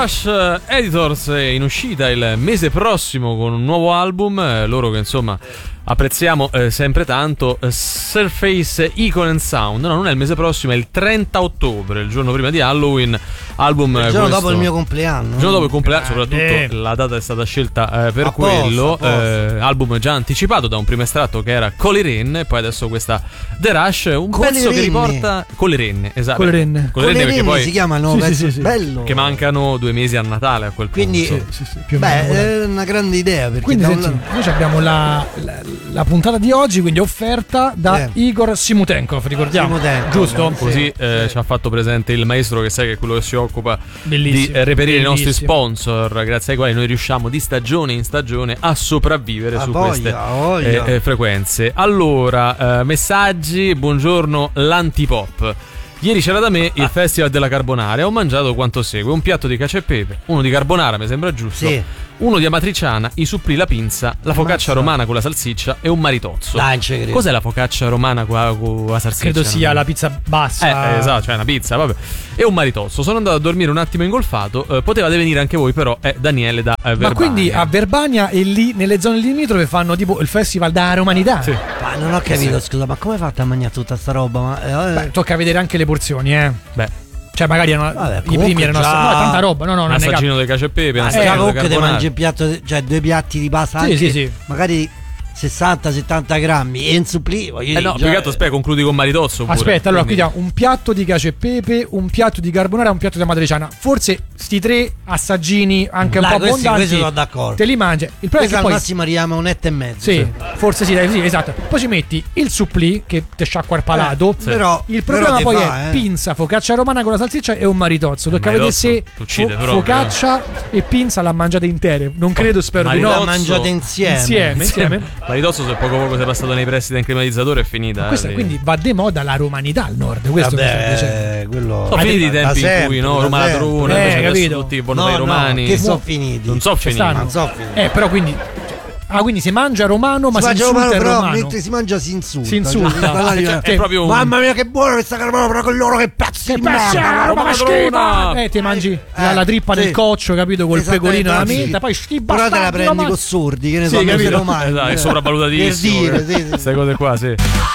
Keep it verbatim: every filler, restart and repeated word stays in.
Rush Editors è in uscita il mese prossimo con un nuovo album, eh, loro che insomma apprezziamo eh, sempre tanto, eh, Surface Icon and Sound. No, non è il mese prossimo, è il trenta ottobre, il giorno prima di Halloween. Album il giorno questo, dopo il mio compleanno. Il giorno dopo il compleanno, eh, soprattutto eh. la data è stata scelta eh, per a quello. Posto, a eh, album già anticipato da un primo estratto che era Coleraine, e poi adesso questa The Rush, un Coleraine. pezzo che riporta Coleraine, esatto. Coleraine. Coleraine perché poi si chiama il nuovo sì, pezzo, sì, sì, sì. bello. che mancano due mesi a Natale a quel Quindi, punto. Sì, sì, più o beh, meno. è una grande idea perché Quindi da un senti, lato- noi abbiamo la, la, la puntata di oggi, quindi offerta da Eh. Igor Simutenkov, ricordiamo, Simutenkov, giusto? sì. Così eh, ci ha fatto presente il maestro, che sai che è quello che si occupa Bellissimo, di eh, reperire i nostri bellissimo. sponsor, grazie ai quali noi riusciamo di stagione in stagione a sopravvivere Ah, su voglia, queste voglia. eh, eh, frequenze. Allora, eh, messaggi, buongiorno l'antipop. Ieri c'era da me il Festival della Carbonara e ho mangiato quanto segue: un piatto di cacio e pepe, uno di carbonara, mi sembra giusto, Sì. uno di amatriciana, i supplì, la pinza, la focaccia Ammazza. romana con la salsiccia e un maritozzo. Dai, non ci credo. Cos'è la focaccia romana con la, con la salsiccia? Credo sia la pizza bassa. Eh, eh, esatto, cioè una pizza, vabbè. E un maritozzo. Sono andato a dormire un attimo ingolfato. Eh, potevate venire anche voi, però è Daniele da eh, Verbania. Ma quindi a Verbania e lì nelle zone limitrofe fanno tipo il festival da romanità. Sì. Ma non ho capito, scusa, ma come hai fatto a mangiare tutta sta roba? Ma, eh, Beh, tocca vedere anche le porzioni, eh. Beh, Cioè, magari erano, Vabbè, i comunque primi erano già- no, tanta roba. No, no, un non è negato. assaggino di cacio e pepe, un eh, assaggino di comunque ti carbonara. mangi un piatto, cioè due piatti di pasta, Sì, anche sì, sì. magari sessanta settanta grammi e un supplì, voglio Eh dire, no, già- più che altro, aspetta, concludi con maritozzo pure. Aspetta, allora qui Quindi- abbiamo un piatto di cacio e pepe, un piatto di carbonara e un piatto di amatriciana. Forse sti tre assaggini anche un Dai, po' questi- abbondanti questi sono d'accordo. te li mangi. Il problema è Questo che al poi massimo arriviamo a un etto e mezzo. sì, forse sì, dai, sì, esatto. Poi ci metti il supplì che te sciacqua il palato. Eh, però- il però problema ti poi fa, è eh. pinza, focaccia romana con la salsiccia e un maritozzo. Tocca vedere maritozzo se ti uccide fo- proprio, focaccia e pinza l'ha mangiate intere. Non credo, spero di Maritozzo- no. La mangiate insieme. Insieme, insieme. Maritozzo, se poco poco sei passato nei pressi del climatizzatore, è finita. Questa, eh, quindi va de moda la romanità al nord. Questo mi stai dicendo. Vabbè, quello sono finiti i da tempi in sempre, cui no, da Roma sempre. ladrona, Eh, invece adesso capito. tutti vanno No, dai no, romani. che sono finiti. Non so Ci finiti. stanno. Non so finiti. Eh, però quindi ah, quindi si mangia romano, ma si si, mangia insulta romano, il però romano. mentre si mangia si insulta. Si insulta. Cioè, parlare di- Cioè, È proprio un... Mamma mia che buona questa carbonara, però con loro che pezzi Che di pezzi, merda. roba Roma schifa! ladrona! Eh, ti mangi Eh, la, la trippa sì. nel coccio, capito? Col Esattamente, pecorino alla sì. menta, poi sti Però te la bastardi prendi romani. con sordi, che ne Sì, so, non capito? sono mai. Esatto, è sopravvalutatissimo. Per dire, sì, sì. Queste cose qua, sì.